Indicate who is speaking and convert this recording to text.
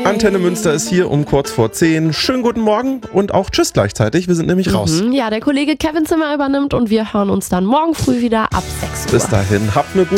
Speaker 1: Antenne Münster ist hier um kurz vor 10. Schönen guten Morgen und auch tschüss gleichzeitig. Wir sind nämlich raus.
Speaker 2: Ja, der Kollege Kevin Zimmer übernimmt und wir hören uns dann morgen früh wieder ab 6 Uhr.
Speaker 1: Bis dahin, habt eine gute